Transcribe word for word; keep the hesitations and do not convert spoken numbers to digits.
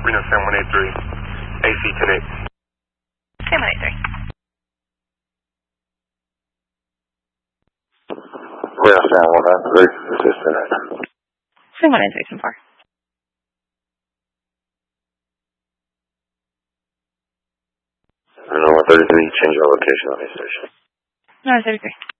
Reno San one eight three, A C ten eight. San one eight three. Reno San one eight three, assistant. San one eight three, ten four. Reno one thirty-three, change your location on the station. No, thirty-three.